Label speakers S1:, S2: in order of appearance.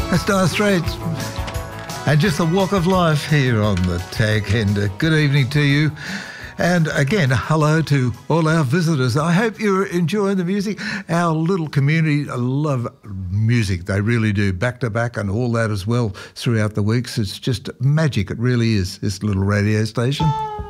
S1: That's Dire Straits. And just the walk of life here on the Tag Hender. Good evening to you. And again, hello to all our visitors. I hope you're enjoying the music. Our little community love music. They really do, back to back and all that as well throughout the weeks. It's just magic. It really is, this little radio station.